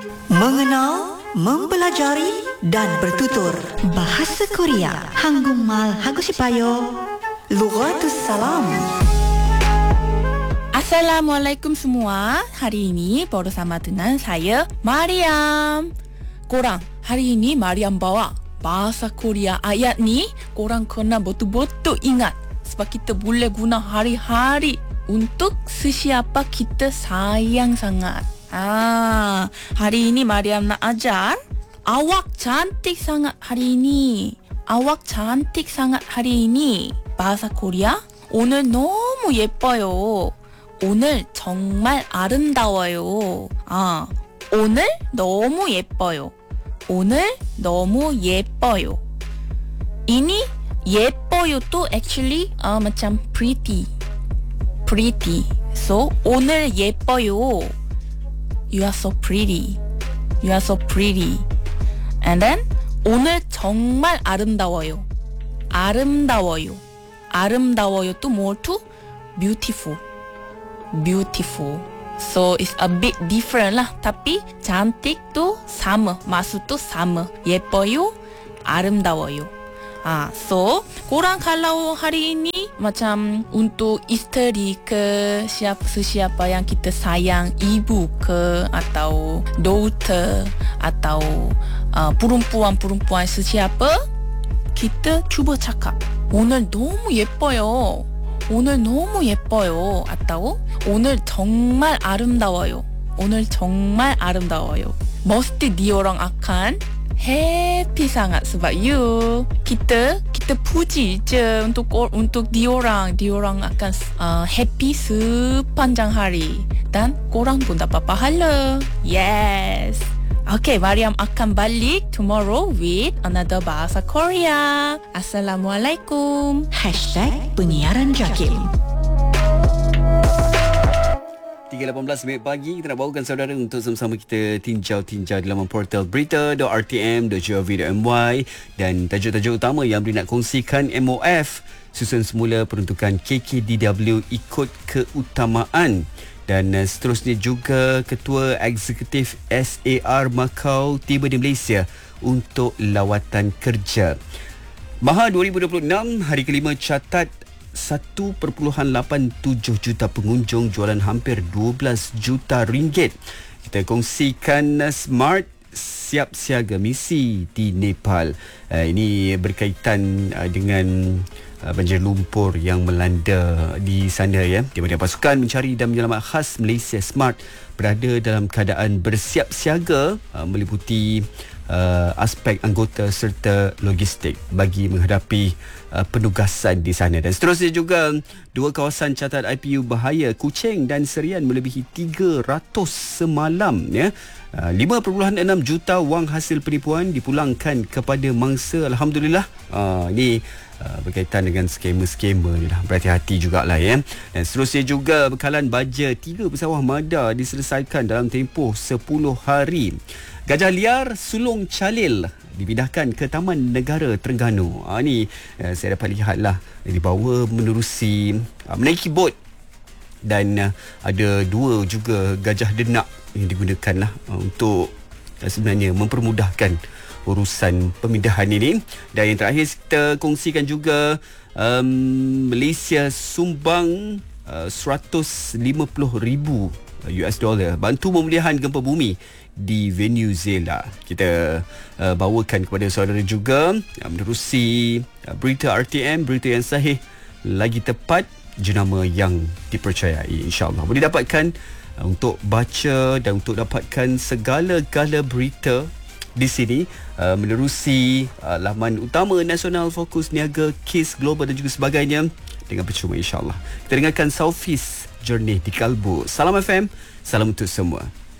Mengenal, mempelajari dan bertutur bahasa Korea. Hanggungmal Hagusipayo. Lughatus Salam. Assalamualaikum semua. Hari ini bersama dengan saya Mariam. Korang, hari ini Mariam bawa bahasa Korea ayat ni. Korang kena betul-betul ingat sebab kita boleh guna hari-hari untuk sesiapa kita sayang sangat. Hari ini Mariam nak ajar awak cantik sangat hari ini. Awak cantik sangat hari ini. bahasa Korea. 오늘 너무 예뻐요. 오늘 정말 아름다워요. 오늘 너무 예뻐요. 오늘 너무 예뻐요. Ini 예뻐요 또 actually macam pretty. So 오늘 예뻐요. You are so pretty. You are so pretty. And then 오늘 정말 아름다워요. 아름다워요. 아름다워요 또 more to beautiful. So it's a bit different lah. Tapi cantik tu sama. Maksud tu sama. 예뻐요. 아름다워요. So korang kalau hari ini macam untuk isteri ke siapa yang kita sayang, ibu ke atau daughter atau perempuan sesiapa, kita cuba cakap 오늘 너무 예뻐요. 오늘 너무 예뻐요. atau 오늘 정말 아름다워요. 오늘 정말 아름다워요. Mesti diorang akan happy sangat sebab you. Kita puji je untuk diorang akan happy sepanjang hari dan korang pun dapat pahala. Yes. Okay, Mariam akan balik tomorrow with another bahasa Korea. Assalamualaikum. #penyiaran Jakim. 3.18 minit pagi, kita nak bawakan saudara untuk sama-sama kita tinjau di laman portal berita.rtm.gov.my dan tajuk-tajuk utama yang boleh nak kongsikan. MOF susun semula peruntukan KKDW ikut keutamaan. Dan seterusnya juga Ketua Eksekutif SAR Macau tiba di Malaysia untuk lawatan kerja. Maha 2026 hari kelima catat 1.87 juta pengunjung, jualan hampir 12 juta ringgit. Kita kongsikan Smart siap siaga misi di Nepal. Ini berkaitan dengan banjir lumpur yang melanda di sana ya. Di mana pasukan mencari dan menyelamat khas Malaysia Smart berada dalam keadaan bersiap siaga meliputi aspek anggota serta logistik bagi menghadapi penugasan di sana. Dan seterusnya juga dua kawasan catat IPU bahaya, Kuching dan Serian melebihi 300 semalam ya. 5.6 juta wang hasil penipuan dipulangkan kepada mangsa. Alhamdulillah. Ini berkaitan dengan skema-skema ni lah. Berhati-hati jugalah ya. Dan seterusnya juga bekalan baja 3 pesawah Mada diselesaikan dalam tempoh 10 hari. Gajah liar sulung Calil dipindahkan ke Taman Negara Terengganu. Ni saya dapat lihat lah, dibawa menerusi menaiki bot. Dan ada 2 juga gajah denak yang digunakan lah untuk sebenarnya mempermudahkan urusan pemindahan ini. Dan yang terakhir kita kongsikan juga Malaysia sumbang $150,000 bantu pemulihan gempa bumi di Venezuela. Kita bawakan kepada saudara juga menerusi berita RTM, berita yang sahih, lagi tepat, jenama yang dipercayai. InsyaAllah boleh dapatkan untuk baca dan untuk dapatkan segala-gala berita di sini menerusi laman utama Nasional Fokus Niaga, Kes Global dan juga sebagainya dengan percuma insyaAllah. Kita dengarkan Southeast Journey di Kalbu. Salam FM, salam untuk semua.